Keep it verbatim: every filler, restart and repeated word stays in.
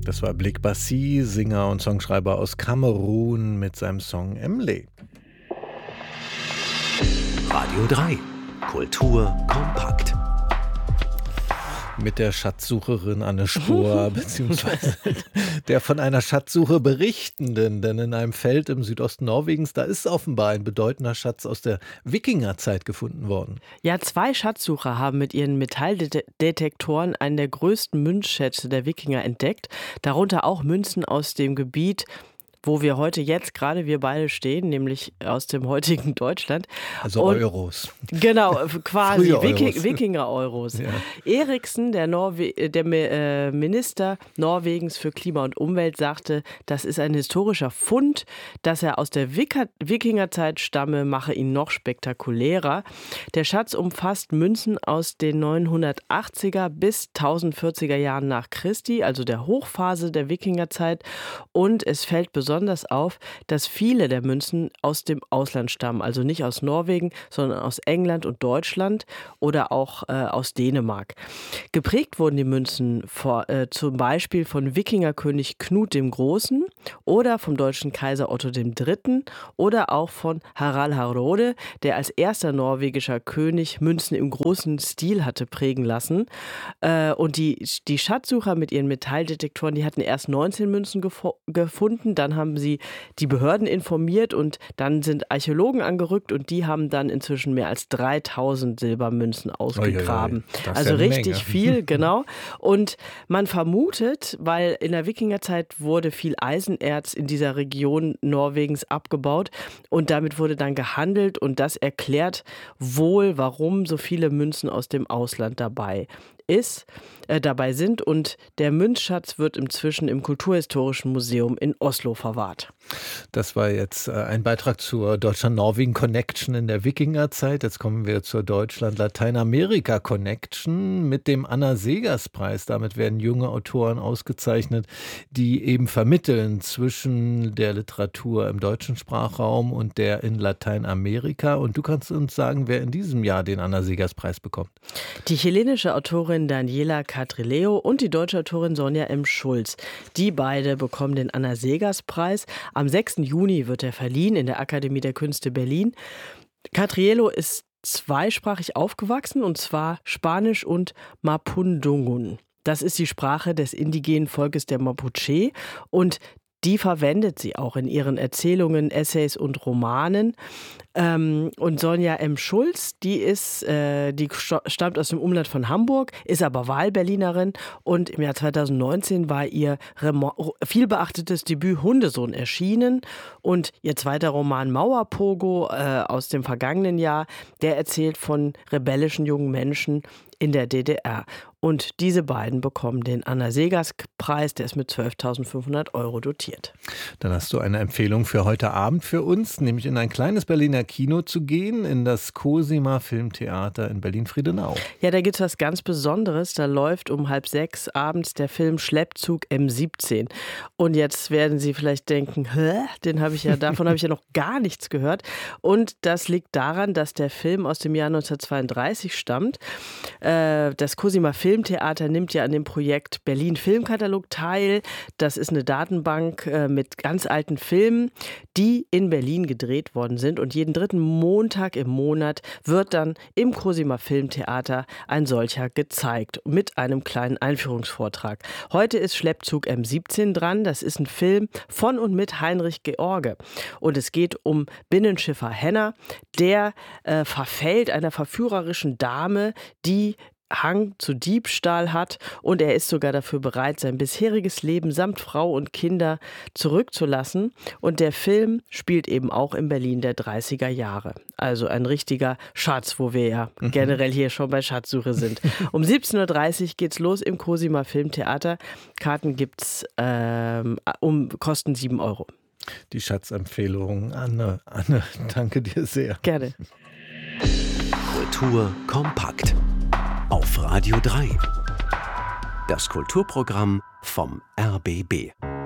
Das war Blik Bassi, Sänger und Songschreiber aus Kamerun mit seinem Song Emle. Radio drei. Kultur kompakt. Mit der Schatzsucherin Anne Spohr, beziehungsweise der von einer Schatzsuche Berichtenden. Denn in einem Feld im Südosten Norwegens, da ist offenbar ein bedeutender Schatz aus der Wikingerzeit gefunden worden. Ja, zwei Schatzsucher haben mit ihren Metalldetektoren einen der größten Münzschätze der Wikinger entdeckt. Darunter auch Münzen aus dem Gebiet, wo wir heute jetzt gerade wir beide stehen, nämlich aus dem heutigen Deutschland. Also und, Euros. Genau, quasi Wiki- Wikinger-Euros. Ja. Eriksen, der, Norwe- der äh, Minister Norwegens für Klima und Umwelt, sagte, das ist ein historischer Fund, dass er aus der Wik- Wikingerzeit stamme, mache ihn noch spektakulärer. Der Schatz umfasst Münzen aus den neunhundertachtziger bis tausendvierziger Jahren nach Christi, also der Hochphase der Wikingerzeit. Und es fällt besonders besonders auf, dass viele der Münzen aus dem Ausland stammen, also nicht aus Norwegen, sondern aus England und Deutschland oder auch äh, aus Dänemark. Geprägt wurden die Münzen vor, äh, zum Beispiel von Wikingerkönig Knut dem Großen oder vom deutschen Kaiser Otto dem Dritten oder auch von Harald Hårderåde, der als erster norwegischer König Münzen im großen Stil hatte prägen lassen. Äh, und die, die Schatzsucher mit ihren Metalldetektoren, die hatten erst neunzehn Münzen gefo- gefunden, dann haben haben sie die Behörden informiert und dann sind Archäologen angerückt und die haben dann inzwischen mehr als dreitausend Silbermünzen ausgegraben. Oi, oi, oi. Also ja richtig Menge. viel, genau. Und man vermutet, weil in der Wikingerzeit wurde viel Eisenerz in dieser Region Norwegens abgebaut und damit wurde dann gehandelt und das erklärt wohl, warum so viele Münzen aus dem Ausland dabei ist, äh, dabei sind und der Münzschatz wird inzwischen im Kulturhistorischen Museum in Oslo verwahrt. Das war jetzt äh, ein Beitrag zur Deutschland-Norwegen-Connection in der Wikingerzeit. Jetzt kommen wir zur Deutschland-Lateinamerika-Connection mit dem Anna-Seghers-Preis. Damit werden junge Autoren ausgezeichnet, die eben vermitteln zwischen der Literatur im deutschen Sprachraum und der in Lateinamerika. Und du kannst uns sagen, wer in diesem Jahr den Anna-Seghers-Preis bekommt. Die chilenische Autorin Daniela Catrileo und die deutsche Autorin Sonja M. Schulz. Die beide bekommen den Anna-Seghers-Preis. Am sechsten Juni wird er verliehen in der Akademie der Künste Berlin. Catrileo ist zweisprachig aufgewachsen, und zwar Spanisch und Mapudungun. Das ist die Sprache des indigenen Volkes der Mapuche und die verwendet sie auch in ihren Erzählungen, Essays und Romanen. Ähm, und Sonja M. Schulz, die ist, äh, die stammt aus dem Umland von Hamburg, ist aber Wahlberlinerin und im Jahr zweitausendneunzehn war ihr remo- vielbeachtetes Debüt Hundesohn erschienen und ihr zweiter Roman Mauerpogo äh, aus dem vergangenen Jahr, der erzählt von rebellischen jungen Menschen in der D D R. Und diese beiden bekommen den Anna-Seghers-Preis, der ist mit zwölftausendfünfhundert Euro dotiert. Dann hast du eine Empfehlung für heute Abend für uns, nämlich in ein kleines Berliner Kino zu gehen, in das Cosima Filmtheater in Berlin-Friedenau. Ja, da gibt es was ganz Besonderes. Da läuft um halb sechs abends der Film Schleppzug M siebzehn. Und jetzt werden Sie vielleicht denken, hä? Den habe ich ja, davon habe ich ja noch gar nichts gehört. Und das liegt daran, dass der Film aus dem Jahr neunzehnhundertzweiunddreißig stammt. Das Cosima Filmtheater nimmt ja an dem Projekt Berlin Filmkatalog teil. Das ist eine Datenbank mit ganz alten Filmen, die in Berlin gedreht worden sind. Und jeden dritten Montag im Monat wird dann im Cosima Filmtheater ein solcher gezeigt mit einem kleinen Einführungsvortrag. Heute ist Schleppzug M siebzehn dran. Das ist ein Film von und mit Heinrich George. Und es geht um Binnenschiffer Henner, der äh, verfällt einer verführerischen Dame, die Hang zu Diebstahl hat und er ist sogar dafür bereit, sein bisheriges Leben samt Frau und Kinder zurückzulassen. Und der Film spielt eben auch in Berlin der dreißiger Jahre. Also ein richtiger Schatz, wo wir ja mhm. generell hier schon bei Schatzsuche sind. Um siebzehn Uhr dreißig geht's los im Cosima Filmtheater. Karten gibt's ähm, um kosten sieben Euro. Die Schatzempfehlung, Anne. Anne, danke dir sehr. Gerne. Kultur kompakt. Auf Radio drei. Das Kulturprogramm vom R B B.